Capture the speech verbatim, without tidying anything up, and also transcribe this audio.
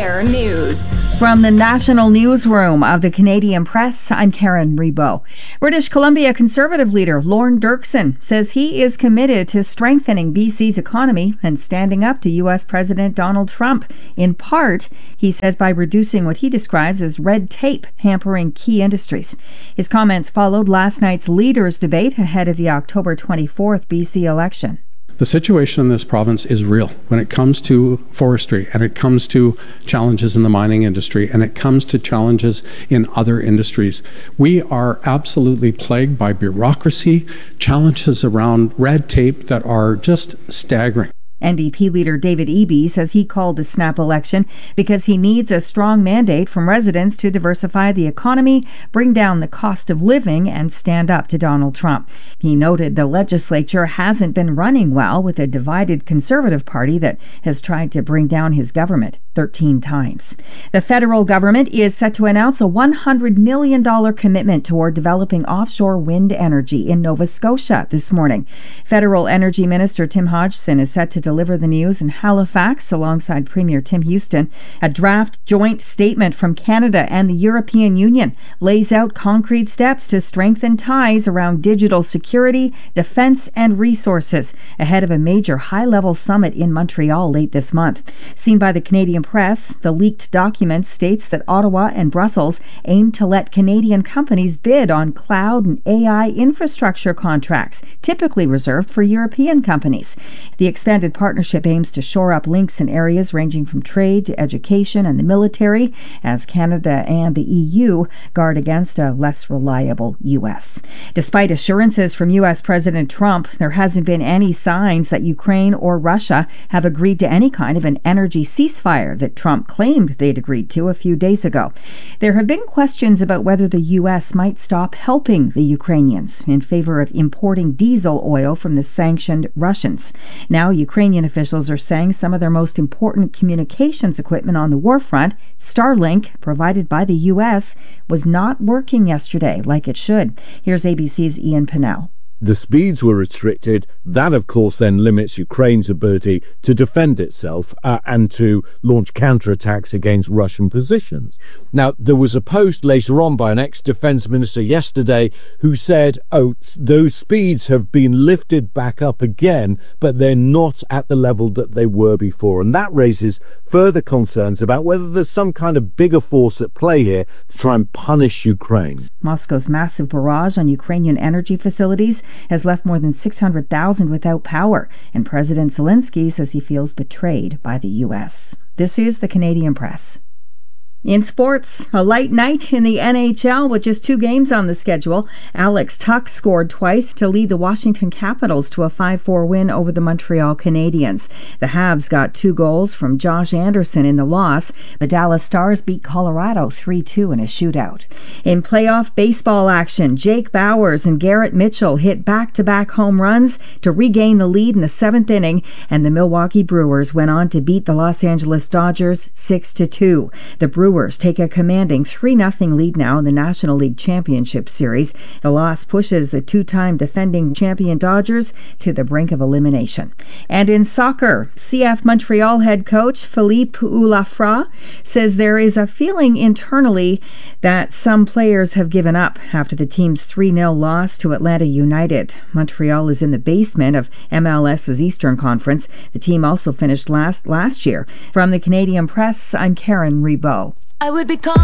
Air News. From the National Newsroom of the Canadian Press, I'm Karen Rebo. British Columbia Conservative leader Lorne Dirksen says he is committed to strengthening B C's economy and standing up to U S President Donald Trump. In part, he says, by reducing what he describes as red tape hampering key industries. His comments followed last night's leaders' debate ahead of the October twenty-fourth B C election. The situation in this province is real when it comes to forestry, and it comes to challenges in the mining industry, and it comes to challenges in other industries. We are absolutely plagued by bureaucracy, challenges around red tape that are just staggering. N D P leader David Eby says he called the snap election because he needs a strong mandate from residents to diversify the economy, bring down the cost of living, and stand up to Donald Trump. He noted the legislature hasn't been running well, with a divided Conservative Party that has tried to bring down his government thirteen times. The federal government is set to announce a one hundred million dollars commitment toward developing offshore wind energy in Nova Scotia this morning. Federal Energy Minister Tim Hodgson is set to deliver the news in Halifax alongside Premier Tim Houston. A draft joint statement from Canada and the European Union lays out concrete steps to strengthen ties around digital security, defense, and resources ahead of a major high-level summit in Montreal late this month. Seen by the Canadian Press, the leaked document states that Ottawa and Brussels aim to let Canadian companies bid on cloud and A I infrastructure contracts, typically reserved for European companies. The expanded partnership aims to shore up links in areas ranging from trade to education and the military, as Canada and the E U guard against a less reliable U S. Despite assurances from U S President Trump, there hasn't been any signs that Ukraine or Russia have agreed to any kind of an energy ceasefire that Trump claimed they'd agreed to a few days ago. There have been questions about whether the U S might stop helping the Ukrainians in favor of importing diesel oil from the sanctioned Russians. Now, Ukrainian officials are saying some of their most important communications equipment on the war front, Starlink, provided by the U S, was not working yesterday like it should. Here's A B C's Ian Pinnell. The speeds were restricted. That, of course, then limits Ukraine's ability to defend itself uh, and to launch counterattacks against Russian positions. Now, there was a post later on by an ex-defense minister yesterday who said, oh, those speeds have been lifted back up again, but they're not at the level that they were before. And that raises further concerns about whether there's some kind of bigger force at play here to try and punish Ukraine. Moscow's massive barrage on Ukrainian energy facilities has left more than six hundred thousand without power, and President Zelensky says he feels betrayed by the U S. This is the Canadian Press. In sports, a light night in the N H L with just two games on the schedule. Alex Tuch scored twice to lead the Washington Capitals to a five four win over the Montreal Canadiens. The Habs got two goals from Josh Anderson in the loss. The Dallas Stars beat Colorado three two in a shootout. In playoff baseball action, Jake Bauers and Garrett Mitchell hit back-to-back home runs to regain the lead in the seventh inning, and the Milwaukee Brewers went on to beat the Los Angeles Dodgers six to two. The Brewers take a commanding three nothing lead now in the National League Championship Series. The loss pushes the two-time defending champion Dodgers to the brink of elimination. And in soccer, C F Montreal head coach Philippe Ulafra says there is a feeling internally that some players have given up after the team's three nil loss to Atlanta United. Montreal is in the basement of MLS's Eastern Conference. The team also finished last last year. From the Canadian Press, I'm Karen Rebo. I would be calm.